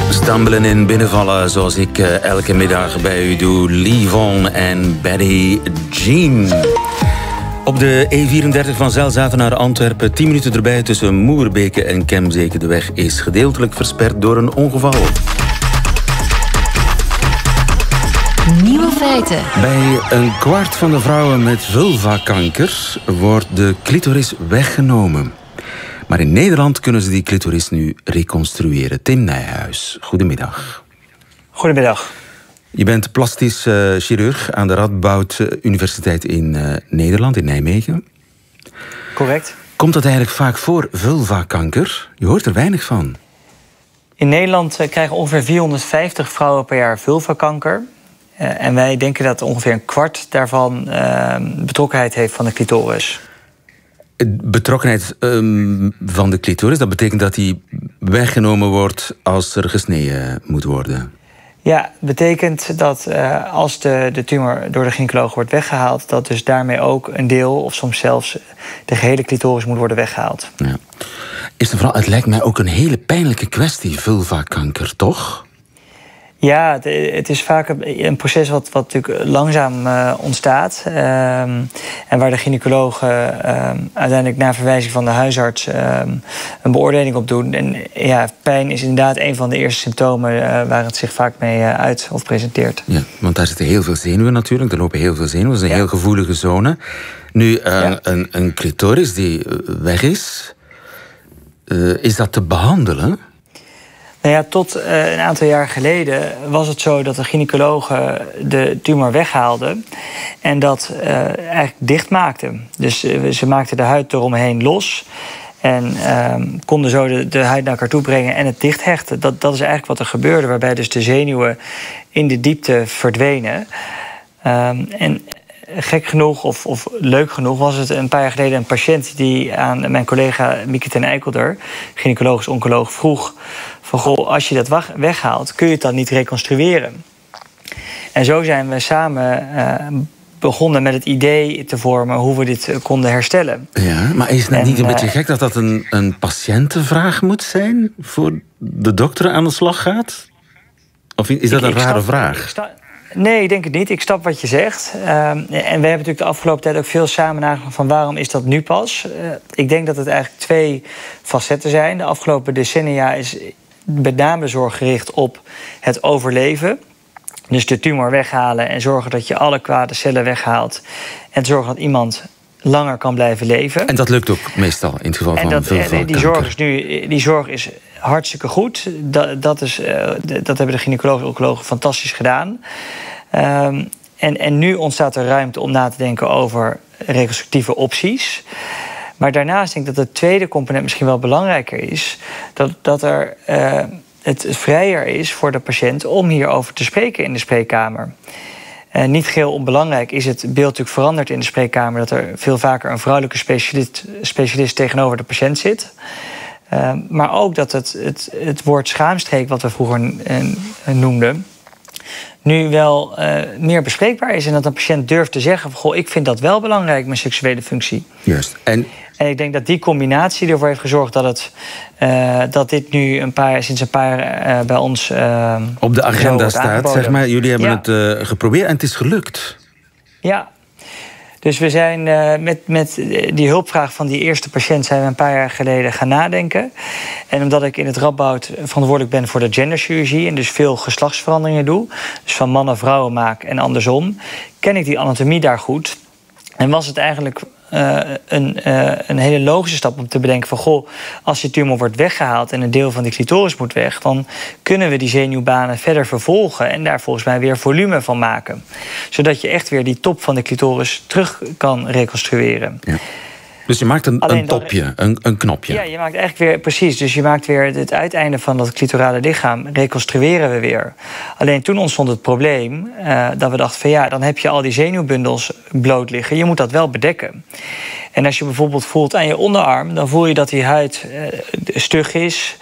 Stambelen en binnenvallen, zoals ik elke middag bij u doe. Livon en Betty Jean. Op de E34 van Zelzaten naar Antwerpen, 10 minuten erbij tussen Moerbeke en Kemzeke. De weg is gedeeltelijk versperd door een ongeval. Nieuwe feiten. Bij een kwart van de vrouwen met vulvakanker wordt de clitoris weggenomen. Maar in Nederland kunnen ze die clitoris nu reconstrueren. Tim Nijhuis, goedemiddag. Goedemiddag. Je bent plastisch chirurg aan de Radboud Universiteit in Nederland, in Nijmegen. Correct. Komt dat eigenlijk vaak voor, vulvakanker? Je hoort er weinig van. In Nederland krijgen ongeveer 450 vrouwen per jaar vulvakanker. En wij denken dat ongeveer een kwart daarvan betrokkenheid heeft van de clitoris. Betrokkenheid van de clitoris, dat betekent dat die weggenomen wordt als er gesneden moet worden? Ja, betekent dat als de tumor door de gynaecoloog wordt weggehaald, dat dus daarmee ook een deel of soms zelfs de gehele clitoris moet worden weggehaald. Ja. Is er vooral, het lijkt mij ook een hele pijnlijke kwestie, vulvakanker, toch? Ja, het is vaak een proces wat natuurlijk langzaam ontstaat. En waar de gynaecoloog uiteindelijk na verwijzing van de huisarts een beoordeling op doen. En ja, pijn is inderdaad een van de eerste symptomen waar het zich vaak mee uit of presenteert. Ja, want daar zitten heel veel zenuwen natuurlijk. Er lopen heel veel zenuwen. Dat is een heel gevoelige zone. Nu, een clitoris die weg is dat te behandelen? Nou ja, tot een aantal jaar geleden was het zo dat de gynaecologen de tumor weghaalden en dat eigenlijk dichtmaakten. Dus ze maakten de huid eromheen los en konden zo de huid naar elkaar toe brengen en het dichthechten. Dat is eigenlijk wat er gebeurde, waarbij dus de zenuwen in de diepte verdwenen. En gek genoeg of leuk genoeg was het een paar jaar geleden een patiënt die aan mijn collega Mieke ten Eikelder, gynaecologisch-oncoloog, vroeg van goh, als je dat weghaalt, kun je het dan niet reconstrueren? En zo zijn we samen begonnen met het idee te vormen hoe we dit konden herstellen. Ja, maar is het nou niet een beetje gek dat dat een patiëntenvraag moet zijn voor de dokter aan de slag gaat? Of is dat een rare vraag? Nee, ik denk het niet. Ik snap wat je zegt. En we hebben natuurlijk de afgelopen tijd ook veel samen nagedacht van waarom is dat nu pas? Ik denk dat het eigenlijk twee facetten zijn. De afgelopen decennia is met name zorg gericht op het overleven. Dus de tumor weghalen en zorgen dat je alle kwade cellen weghaalt. En zorgen dat iemand langer kan blijven leven. En dat lukt ook meestal in het geval van vulvakanker. Die zorg is hartstikke goed. Dat hebben de gynaecologen fantastisch gedaan. En nu ontstaat er ruimte om na te denken over reconstructieve opties. Maar daarnaast denk ik dat de tweede component misschien wel belangrijker is. Dat er het vrijer is voor de patiënt om hierover te spreken in de spreekkamer. Niet geheel onbelangrijk is het beeld natuurlijk veranderd in de spreekkamer, dat er veel vaker een vrouwelijke specialist tegenover de patiënt zit. Maar ook dat het woord schaamstreek, wat we vroeger noemden, nu wel meer bespreekbaar is. En dat een patiënt durft te zeggen van goh, ik vind dat wel belangrijk, mijn seksuele functie. Juist. En ik denk dat die combinatie ervoor heeft gezorgd dat dit nu sinds een paar jaar bij ons op de agenda staat, zeg maar. Jullie hebben het geprobeerd en het is gelukt. Ja. Dus we zijn met die hulpvraag van die eerste patiënt zijn we een paar jaar geleden gaan nadenken. En omdat ik in het Radboud verantwoordelijk ben voor de genderchirurgie en dus veel geslachtsveranderingen doe, dus van mannen vrouwen maak en andersom, ken ik die anatomie daar goed. En was het eigenlijk een hele logische stap om te bedenken van goh, als die tumor wordt weggehaald en een deel van die clitoris moet weg, dan kunnen we die zenuwbanen verder vervolgen en daar volgens mij weer volume van maken. Zodat je echt weer die top van de clitoris terug kan reconstrueren. Ja. Dus je maakt een topje, een knopje. Ja, je maakt eigenlijk weer, precies. Dus je maakt weer het uiteinde van dat clitorale lichaam, reconstrueren we weer. Alleen toen ontstond het probleem dat we dachten van ja, dan heb je al die zenuwbundels bloot liggen. Je moet dat wel bedekken. En als je bijvoorbeeld voelt aan je onderarm, dan voel je dat die huid stug is,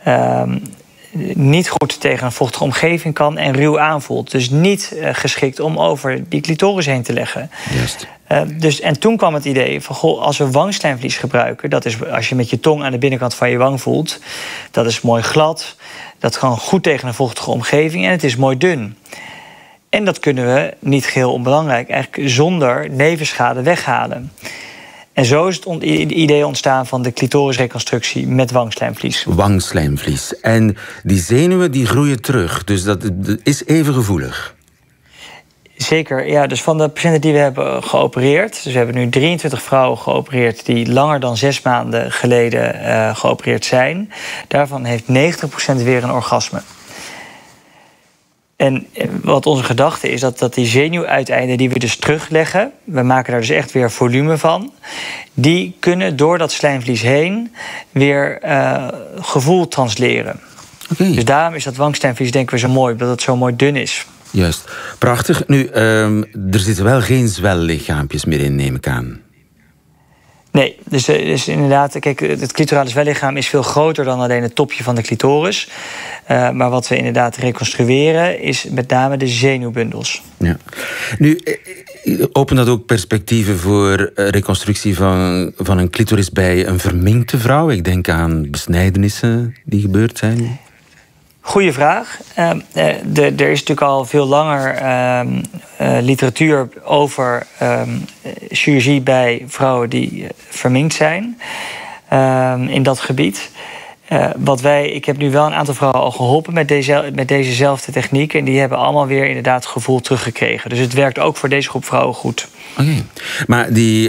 niet goed tegen een vochtige omgeving kan en ruw aanvoelt. Dus niet geschikt om over die clitoris heen te leggen. Juist. En toen kwam het idee van, goh, als we wangslijmvlies gebruiken, dat is als je met je tong aan de binnenkant van je wang voelt, dat is mooi glad, dat kan goed tegen een vochtige omgeving en het is mooi dun. En dat kunnen we, niet geheel onbelangrijk, eigenlijk zonder nevenschade weghalen. En zo is het idee ontstaan van de clitorisreconstructie met wangslijmvlies. Wangslijmvlies. En die zenuwen die groeien terug, dus dat is even gevoelig. Zeker, ja. Dus van de patiënten die we hebben geopereerd, dus we hebben nu 23 vrouwen geopereerd die langer dan 6 maanden geleden geopereerd zijn. Daarvan heeft 90% weer een orgasme. En wat onze gedachte is, dat die zenuwuiteinden die we dus terugleggen, we maken daar dus echt weer volume van, die kunnen door dat slijmvlies heen weer gevoel transleren. Okay. Dus daarom is dat wangslijmvlies denken we zo mooi, omdat het zo mooi dun is. Juist, prachtig. Nu, er zitten wel geen zwellichaampjes meer in, neem ik aan. Nee, dus inderdaad, kijk, het clitorale zwellichaam is veel groter dan alleen het topje van de clitoris. Maar wat we inderdaad reconstrueren is met name de zenuwbundels. Ja. Nu, opent dat ook perspectieven voor reconstructie van een clitoris bij een verminkte vrouw? Ik denk aan besnijdenissen die gebeurd zijn. Goeie vraag. Er is natuurlijk al veel langer literatuur over chirurgie bij vrouwen die verminkt zijn in dat gebied. Ik heb nu wel een aantal vrouwen al geholpen met dezezelfde techniek. En die hebben allemaal weer inderdaad gevoel teruggekregen. Dus het werkt ook voor deze groep vrouwen goed. Okay. Maar die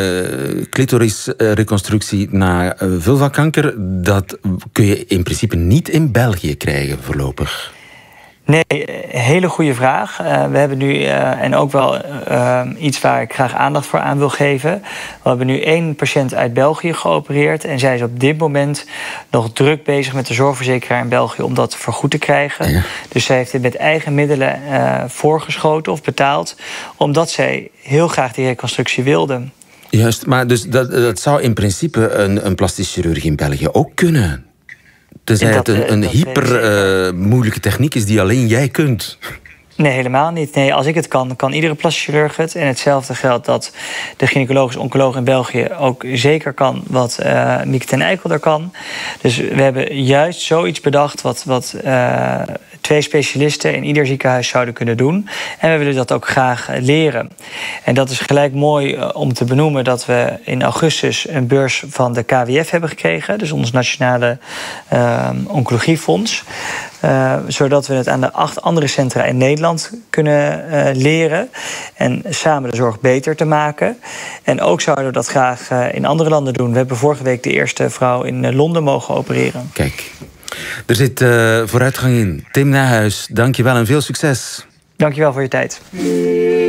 clitorisreconstructie na vulvakanker, dat kun je in principe niet in België krijgen voorlopig. Nee, hele goede vraag. We hebben nu, en ook wel iets waar ik graag aandacht voor aan wil geven. We hebben nu 1 patiënt uit België geopereerd. En zij is op dit moment nog druk bezig met de zorgverzekeraar in België om dat vergoed te krijgen. Ja. Dus zij heeft dit met eigen middelen voorgeschoten of betaald, omdat zij heel graag die reconstructie wilde. Juist, maar dus dat zou in principe een plastisch chirurg in België ook kunnen. Tenzij het een hyper moeilijke techniek is die alleen jij kunt. Nee, helemaal niet. Nee, als ik het kan iedere plastisch chirurg het. En hetzelfde geldt dat de gynaecologisch-oncoloog in België ook zeker kan wat Mieke ten Eikel er kan. Dus we hebben juist zoiets bedacht wat 2 specialisten in ieder ziekenhuis zouden kunnen doen. En we willen dat ook graag leren. En dat is gelijk mooi om te benoemen dat we in augustus een beurs van de KWF hebben gekregen. Dus ons Nationale Oncologiefonds. Zodat we het aan de 8 andere centra in Nederland kunnen leren. En samen de zorg beter te maken. En ook zouden we dat graag in andere landen doen. We hebben vorige week de eerste vrouw in Londen mogen opereren. Kijk, er zit vooruitgang in. Tim Nijhuis, dank je wel en veel succes. Dank je wel voor je tijd.